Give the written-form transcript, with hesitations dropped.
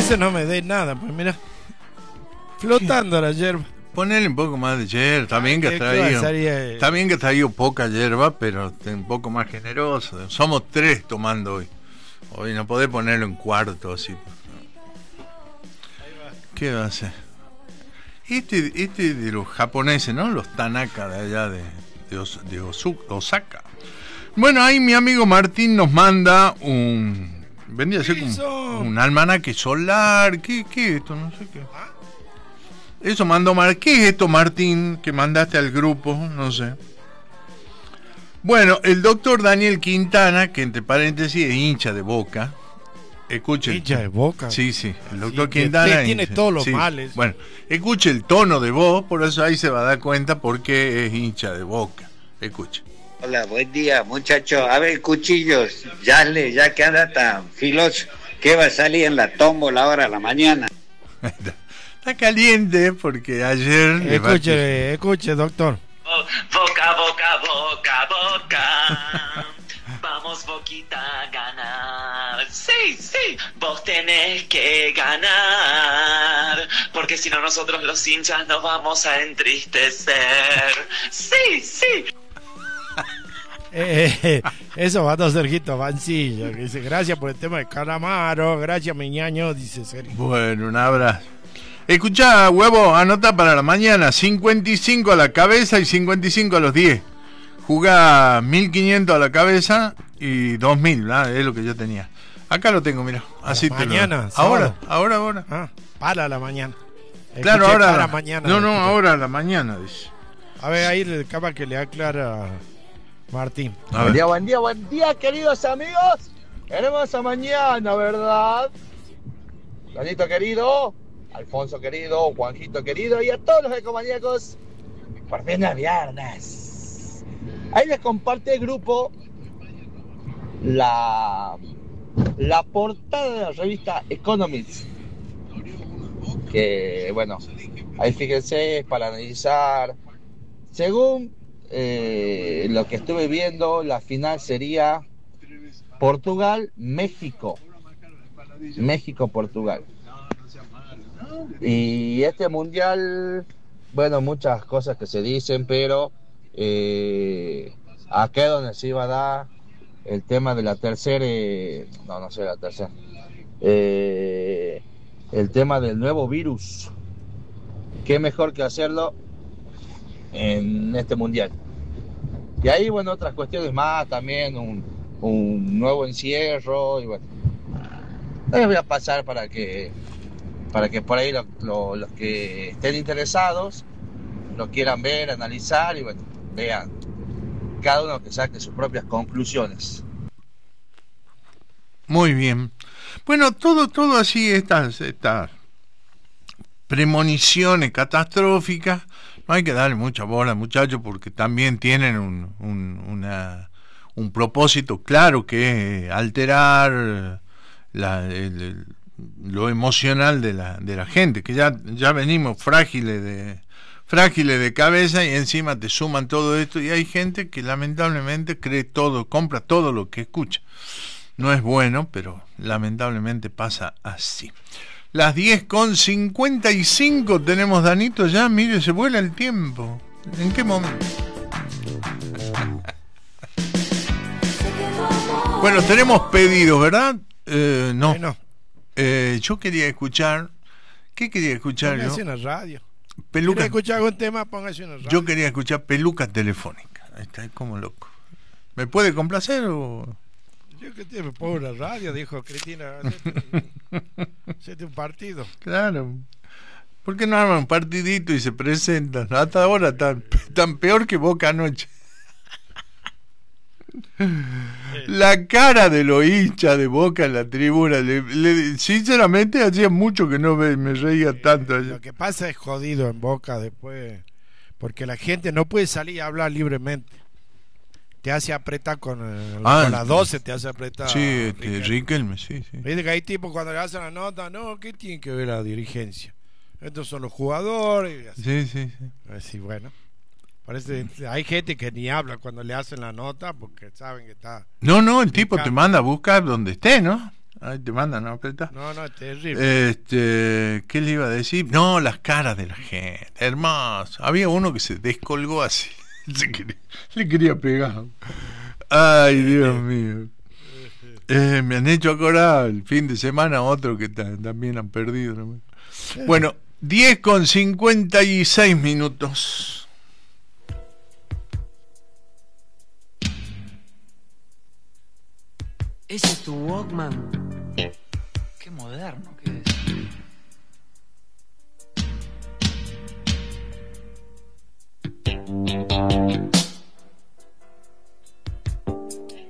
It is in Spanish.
veces no me dé nada, pues mira, flotando la hierba. Ponele un poco más de hierba, está bien que ha traído poca hierba, pero un poco más generoso. Somos 3 tomando hoy. Hoy no podés ponerlo en cuarto así. ¿Qué va a hacer? Este de los japoneses, ¿no? Los Tanaka de allá de Osaka. Bueno, ahí mi amigo Martín nos manda vendría a ser como un almanaque solar. ¿Qué es esto? No sé qué. Eso mandó ¿Qué es esto, Martín, que mandaste al grupo? No sé. Bueno, el doctor Daniel Quintana, que entre paréntesis es hincha de Boca. Escuche. ¿Hincha de Boca? Sí, el doctor Quintana tiene todos los males. Bueno, escuche el tono de voz, por eso ahí se va a dar cuenta por qué es hincha de Boca. Escuche. Hola, buen día, muchachos. A ver, cuchillos, ya que anda tan filoso, ¿qué va a salir en la tómbola ahora a la mañana? Está caliente porque ayer... Escuche, doctor. Boca, boca, boca, boca. Vamos, Boquita, a ganar. Sí, vos tenés que ganar. Porque si no, nosotros los hinchas nos vamos a entristecer. Sí. Eso va a Sergito Vancillo, que dice, gracias por el tema de Calamaro, gracias mi ñaño, dice Sergio. Bueno, un abrazo. Escuchá, huevo, anota para la mañana, 55 a la cabeza y 55 a los 10. Jugá 1500 a la cabeza y 2000, ¿verdad? Es lo que yo tenía. Acá lo tengo, mira. Así te mañana, lo... Ahora. Para la mañana. Claro, ahora. Para mañana. No, ahora a la mañana, dice. A ver, ahí capaz que le aclara Martín. Buen día, queridos amigos. Hermosa mañana, ¿verdad? Danito querido, Alfonso querido, Juanjito querido y a todos los ecomaníacos. Por fin es viernes. Ahí les comparte el grupo la portada de la revista Economist. Que bueno, ahí fíjense, es para analizar. Según lo que estuve viendo, la final sería Portugal-México. México-Portugal. Y este mundial, bueno, muchas cosas que se dicen, pero acá es donde se iba a dar el tema de la tercera, el tema del nuevo virus. Qué mejor que hacerlo en este mundial. Y ahí, bueno, otras cuestiones más, también un nuevo encierro, y bueno, les voy a pasar para que por ahí los que estén interesados lo quieran ver, analizar y bueno, vean, cada uno que saque sus propias conclusiones. Muy bien. Bueno, todo así, estas premoniciones catastróficas, no hay que darle mucha bola, muchachos, porque también tienen un propósito claro, que es alterar lo emocional de la gente, que ya venimos frágiles de cabeza y encima te suman todo esto, y hay gente que lamentablemente cree todo, compra todo lo que escucha. No es bueno, pero lamentablemente pasa así. Las 10:55 tenemos, Danito, ya, mire, se vuela el tiempo. ¿En qué momento? Bueno, tenemos pedidos, ¿verdad? No. Yo quería escuchar... ¿Qué quería escuchar yo? Póngase en la radio. Peluca. ¿Quiere escuchar algún tema? Póngase en la radio. Yo quería escuchar Peluca Telefónica. Ahí está, como loco. ¿Me puede complacer o...? Yo que te pongo la radio, dijo Cristina. Hacete un partido. Claro. ¿Por qué no arman un partidito y se presentan? Hasta ahora tan peor que Boca anoche. La cara de los hinchas de Boca en la tribuna, sinceramente hacía mucho que no me reía tanto allá. Lo que pasa es jodido en Boca después, porque la gente no puede salir a hablar libremente. Te hace apretar con las 12, te hace apretar. Sí, Riquelme, sí. Viste que hay tipos cuando le hacen la nota, no, ¿qué tiene que ver la dirigencia? Estos son los jugadores. Sí. Así, bueno. Parece, hay gente que ni habla cuando le hacen la nota porque saben que está... No, el tipo te manda a buscar donde esté, ¿no? Ahí te mandan, ¿no? No, es terrible. ¿Qué le iba a decir? No, las caras de la gente, hermoso. Había uno que se descolgó así. Le quería pegar. Ay, Dios mío. Me han hecho acordar el fin de semana otro que también han perdido, ¿no? Bueno, 10:56. Ese es tu Walkman. Qué moderno que es.